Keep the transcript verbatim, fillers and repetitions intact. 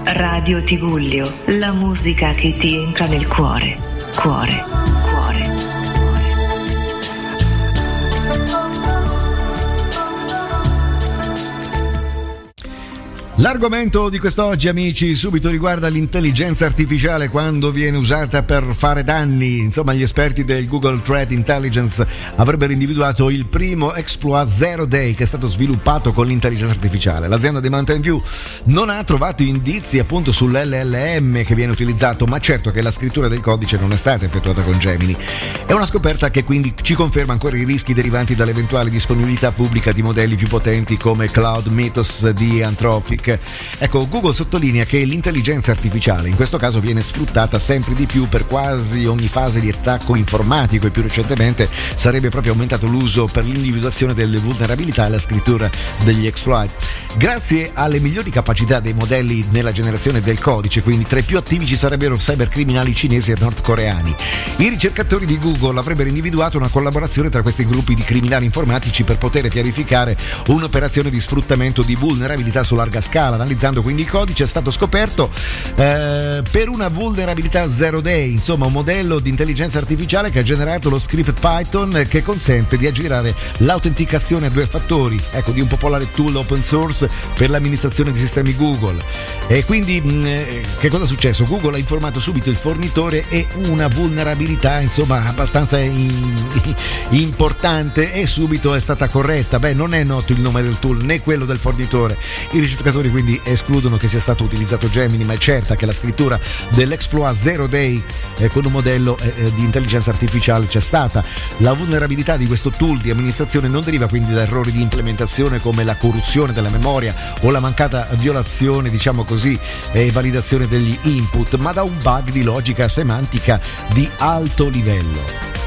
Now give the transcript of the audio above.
Radio Tigullio, la musica che ti entra nel cuore. Cuore, cuore, cuore. L'argomento di quest'oggi, amici, subito riguarda l'intelligenza artificiale quando viene usata per fare danni. Insomma, gli esperti del Google Threat Intelligence avrebbero individuato il primo exploit zero day che è stato sviluppato con l'intelligenza artificiale. L'azienda di Mountain View non ha trovato indizi appunto sull'L L M che viene utilizzato, ma certo che la scrittura del codice non è stata effettuata con Gemini. È una scoperta che quindi ci conferma ancora i rischi derivanti dall'eventuale disponibilità pubblica di modelli più potenti come Cloud Mythos di Anthropic. Ecco, Google sottolinea che l'intelligenza artificiale in questo caso viene sfruttata sempre di più per quasi ogni fase di attacco informatico e più recentemente sarebbe proprio aumentato l'uso per l'individuazione delle vulnerabilità e la scrittura degli exploit. Grazie alle migliori capacità dei modelli nella generazione del codice, quindi tra i più attivi ci sarebbero cybercriminali cinesi e nordcoreani. I ricercatori di Google avrebbero individuato una collaborazione tra questi gruppi di criminali informatici per poter pianificare un'operazione di sfruttamento di vulnerabilità su larga scala. Analizzando quindi il codice è stato scoperto eh, per una vulnerabilità zero day, insomma un modello di intelligenza artificiale che ha generato lo script Python che consente di aggirare l'autenticazione a due fattori, ecco, di un popolare tool open source per l'amministrazione di sistemi Google. E quindi mh, che cosa è successo? Google ha informato subito il fornitore e una vulnerabilità insomma abbastanza in, importante e subito è stata corretta. Beh, non è noto il nome del tool né quello del fornitore. I ricercatori quindi escludono che sia stato utilizzato Gemini, ma è certa che la scrittura dell'exploit zero day eh, con un modello eh, di intelligenza artificiale c'è stata. La vulnerabilità di questo tool di amministrazione non deriva quindi da errori di implementazione come la corruzione della memoria o la mancata violazione, diciamo così, e validazione degli input, ma da un bug di logica semantica di alto livello.